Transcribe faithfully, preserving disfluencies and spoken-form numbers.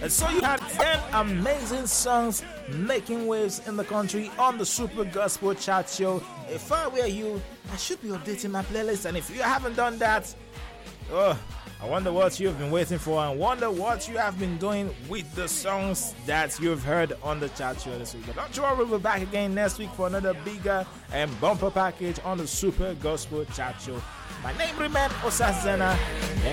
And so you had ten amazing songs making waves in the country on the Super Gospel Chart Show. If I were you, I should be updating my playlist. And if you haven't done that, oh, I wonder what you've been waiting for, and wonder what you have been doing with the songs that you've heard on the chart show this week. But don't you worry, we'll be back again next week for another bigger and bumper package on the Super Gospel Chart Show. My name remains Osazena.